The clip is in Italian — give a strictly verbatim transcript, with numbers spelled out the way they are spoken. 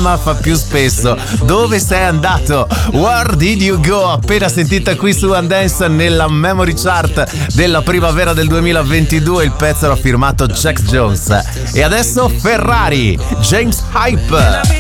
mamma fa più spesso. Dove sei andato? Where did you go? Appena sentita qui su One Dance nella Memory Chart della primavera del duemilaventidue. Il pezzo era firmato Jack Jones. E adesso Ferrari, James Hype.